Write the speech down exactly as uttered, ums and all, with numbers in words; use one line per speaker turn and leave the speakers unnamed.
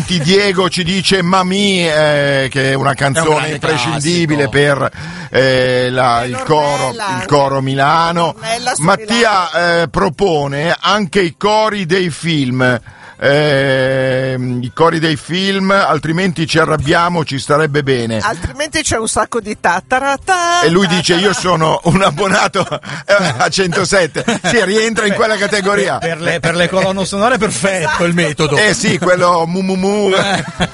Diego ci dice Mamì, eh, che è una canzone
è un
imprescindibile
classico.
per eh, la, il, coro, il coro Milano. Mattia eh, propone anche i cori dei film. Eh, i cori dei film, altrimenti ci arrabbiamo, ci starebbe bene.
Altrimenti c'è un sacco di tatarata.
E lui dice: io sono un abbonato a centosette. Sì, rientra in quella categoria.
Per le, per le colonne sonore è perfetto il metodo.
Eh sì, quello mu mu mu.